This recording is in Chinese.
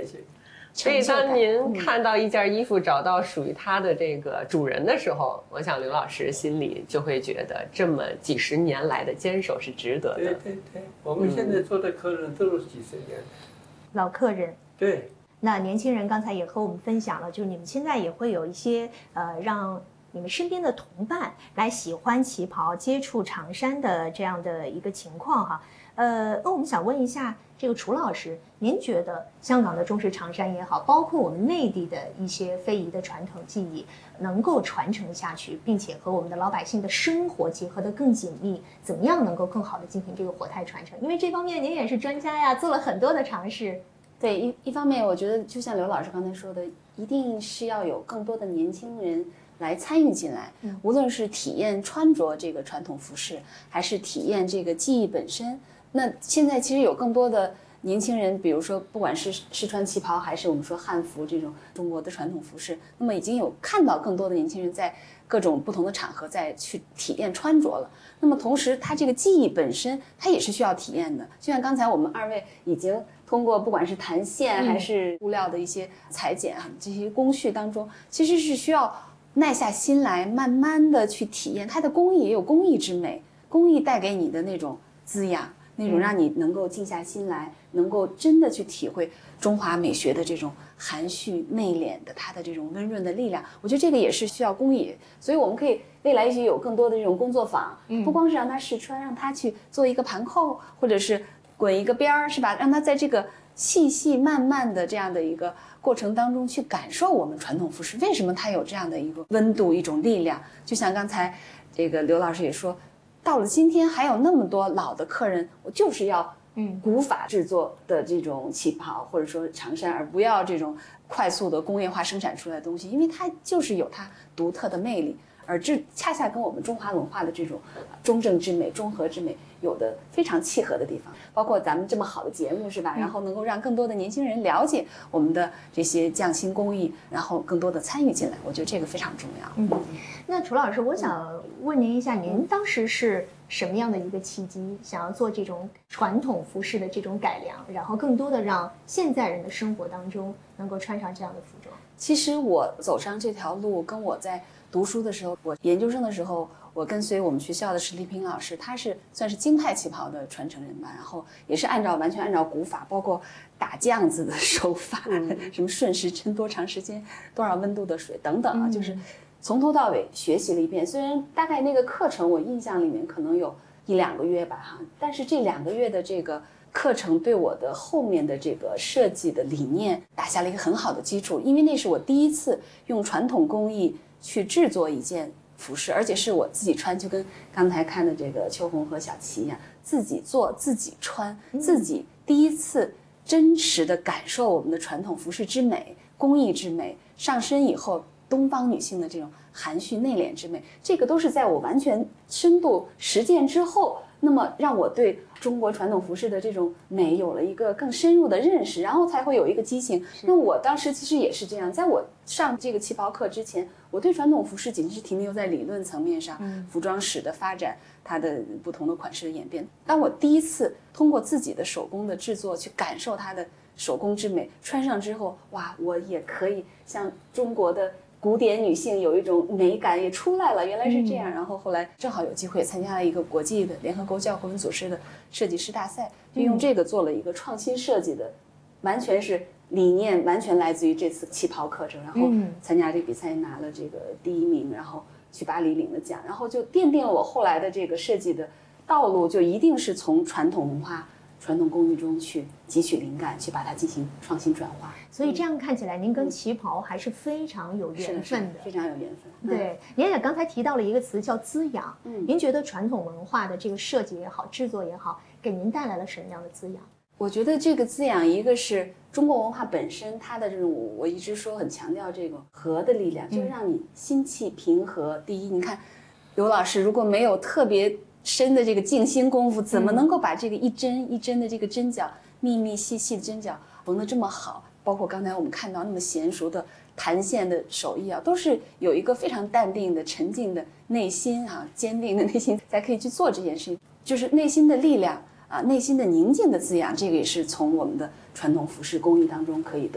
性。 所以当您看到一件衣服找到属于它的这个主人的时候，我想刘老师心里就会觉得这么几十年来的坚守是值得的。 对对对，我们现在做的客人都是几十年老客人。 对。 那年轻人刚才也和我们分享了，就是你们现在也会有一些让你们身边的同伴来喜欢旗袍、接触长衫的这样的一个情况哈。那我们想问一下，这个楚老师，您觉得香港的中式长衫也好，包括我们内地的一些非遗的传统技艺，能够传承下去，并且和我们的老百姓的生活结合得更紧密，怎么样能够更好的进行这个活态传承？因为这方面您也是专家呀，做了很多的尝试。 对，一方面我觉得就像刘老师刚才说的，一定是要有更多的年轻人来参与进来，无论是体验穿着这个传统服饰，还是体验这个技艺本身。那现在其实有更多的年轻人，比如说不管是试穿旗袍，还是我们说汉服这种中国的传统服饰，那么已经有看到更多的年轻人在各种不同的场合再去体验穿着了。那么同时它这个技艺本身它也是需要体验的，就像刚才我们二位已经通过不管是弹线还是布料的一些裁剪这些工序当中，其实是需要耐下心来慢慢的去体验。它的工艺也有工艺之美，工艺带给你的那种滋养，那种让你能够静下心来，能够真的去体会中华美学的这种含蓄内敛的它的这种温润的力量。我觉得这个也是需要工艺，所以我们可以未来也许有更多的这种工作坊，不光是让他试穿，让他去做一个盘扣，或者是滚一个边儿，是吧？让他在这个细细慢慢的这样的一个过程当中去感受我们传统服饰为什么它有这样的一个温度，一种力量。就像刚才这个刘老师也说，到了今天还有那么多老的客人，我就是要古法制作的这种旗袍或者说长衫，而不要这种快速的工业化生产出来的东西，因为它就是有它独特的魅力，而这恰恰跟我们中华文化的这种中正之美、中和之美有的非常契合的地方。包括咱们这么好的节目，是吧？然后能够让更多的年轻人了解我们的这些匠心工艺，然后更多的参与进来，我觉得这个非常重要。 那楚老师，我想问您一下，您当时是什么样的一个契机，想要做这种传统服饰的这种改良，然后更多的让现在人的生活当中能够穿上这样的服装？ 其实我走上这条路，跟我在读书的时候，我研究生的时候，我跟随我们学校的史丽萍老师，他是算是京派旗袍的传承人吧，然后也是完全按照古法，包括打酱子的手法，什么瞬时蒸多长时间，多少温度的水等等啊，就是从头到尾学习了一遍。虽然大概那个课程我印象里面可能有1-2个月吧哈，但是这2个月的这个课程对我的后面的这个设计的理念打下了一个很好的基础，因为那是我第一次用传统工艺去制作一件服饰，而且是我自己穿，就跟刚才看的这个秋红和小琪一样，自己做自己穿，自己第一次真实的感受我们的传统服饰之美、工艺之美，上身以后东方女性的这种含蓄内敛之美，这个都是在我完全深度实践之后，那么让我对中国传统服饰的这种美有了一个更深入的认识，然后才会有一个激情。那我当时其实也是这样，在我上这个旗袍课之前，我对传统服饰仅是停留在理论层面上，服装史的发展，它的不同的款式的演变。当我第一次通过自己的手工的制作去感受它的手工之美，穿上之后，哇，我也可以像中国的古典女性有一种美感也出来了，原来是这样。然后后来正好有机会参加了一个国际的联合国教科文组织的设计师大赛，就用这个做了一个创新设计的，完全是理念完全来自于这次旗袍课程，然后参加这个比赛拿了这个第1名，然后去巴黎领了奖，然后就奠定了我后来的这个设计的道路，就一定是从传统文化、传统工艺中去汲取灵感，去把它进行创新转化。 所以这样看起来，您跟旗袍还是非常有缘分的， 非常有缘分。 对，您也刚才提到了一个词叫滋养。您觉得传统文化的这个设计也好，制作也好，给您带来了什么样的滋养？ 我觉得这个滋养，一个是中国文化本身它的这种，我一直说很强调这个和的力量，就是让你心气平和。第一，你看刘老师如果没有特别深的这个静心功夫，怎么能够把这个一针一针的这个针脚，密密细细的针脚缝得这么好？包括刚才我们看到那么娴熟的弹线的手艺啊，都是有一个非常淡定的沉静的内心啊，坚定的内心才可以去做这件事情，就是内心的力量啊，内心的宁静的滋养，这个也是从我们的传统服饰工艺当中可以得